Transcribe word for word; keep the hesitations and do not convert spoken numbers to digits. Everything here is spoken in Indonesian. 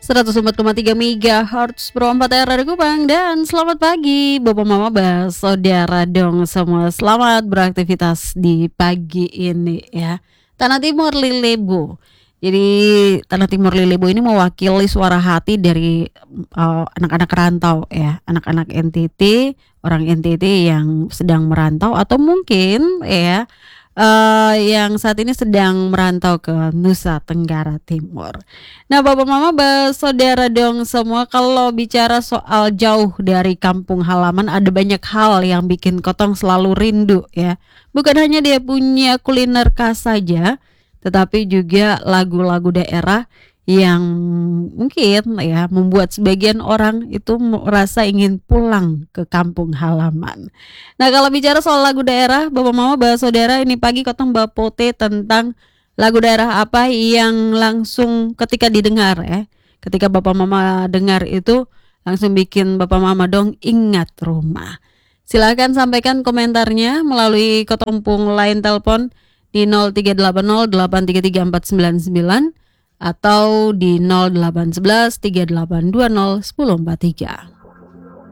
seratus empat koma tiga megahertz Pro empat R Radio Kupang. Dan selamat pagi Bapak Mama Bas, saudara dong semua. Selamat beraktivitas di pagi ini ya. Tanah Timur Lilebo. Jadi Tanah Timur Lilebo ini mewakili suara hati dari uh, anak-anak rantau ya. Anak-anak N T T, orang N T T yang sedang merantau atau mungkin ya Uh, yang saat ini sedang merantau ke Nusa Tenggara Timur. Nah, Bapak Mama, saudara dong semua, kalau bicara soal jauh dari kampung halaman, ada banyak hal yang bikin Kotong selalu rindu ya. Bukan hanya dia punya kuliner khas saja, tetapi juga lagu-lagu daerah yang mungkin ya membuat sebagian orang itu merasa ingin pulang ke kampung halaman. Nah, kalau bicara soal lagu daerah, Bapak Mama, Bapak Saudara, ini pagi Kotong bapote tentang lagu daerah apa yang langsung ketika didengar ya. Ketika Bapak Mama dengar itu langsung bikin Bapak Mama dong ingat rumah. Silakan sampaikan komentarnya melalui Kotong Pung line telepon di nol tiga delapan nol delapan tiga tiga empat sembilan sembilan atau di nol delapan satu satu tiga delapan dua nol satu nol empat tiga.